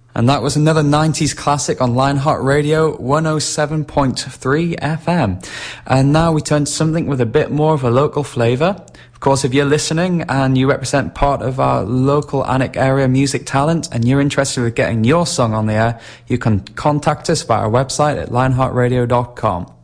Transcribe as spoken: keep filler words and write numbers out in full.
And that was another nineties classic on Lionheart Radio, one oh seven point three F M. And now we turn to something with a bit more of a local flavour. Of course, if you're listening and you represent part of our local Alnwick area music talent and you're interested in getting your song on the air, you can contact us via our website at lionheart radio dot com.